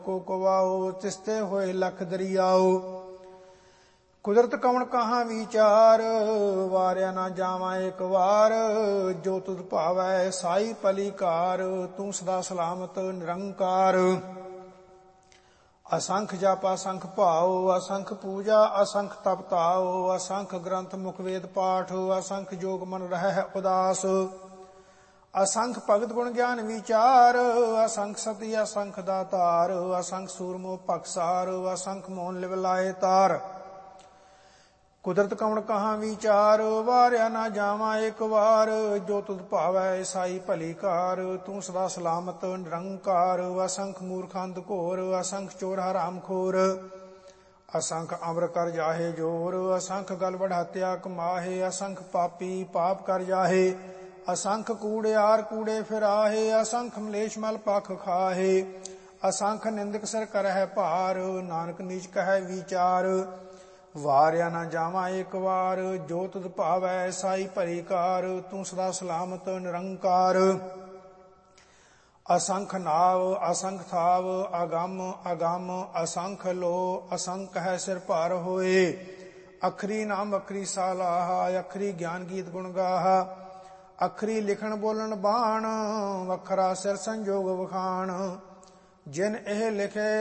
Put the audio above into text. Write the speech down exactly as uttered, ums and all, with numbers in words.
को कवाओ तिसते होए लख दरियाओ। कुदरत कवण कहाँ विचार वारिया ना जावा एक वार। जो तुध भावै साई पलीकार तू सदा सलामत निरंकार। असंख जप असंख भाओ असंख पूजा असंख तप ताओ। असंख ग्रंथ मुख वेद पाठ असंख जोग मन रहै उदास। असंख भगत गुण ज्ञान विचार असंख सती असंख दातार। असंख सूरमो पक्षसार असंख मोहन लिव लाए तार। कुदरत कवण कहाँ विचार वारिया ना जावा एक वार। जो तुध भावै साई भलीकार तू सदा सलामत निरंकार। असंख मूर्ख अंध घोर असंख चोर हराम खोर। असंख अमर कर जाहे जोर असंख गल बढ़ात्या कमाहे। असंख पापी पाप कर जाहे असंख कूड़ियार कूड़े फिराहे। असंख मलेश मल पख खाहे असंख निंदक सिर करह भार। नानक नीच कहै विचार वारिया ना जावा एक वार। जो तुध भावै साई भलीकार तू सदा सलामत निरंकार। असंख नाव असंख थाव अगम अगम असंख लो असंख है सिर भार होए। अखरी नाम अखरी सालाहा अखरी ज्ञान गीत गुण गाहा। अखरी लिखण बोलन बाण वखरा सिर संजोग वखाण। जिन एह लिखे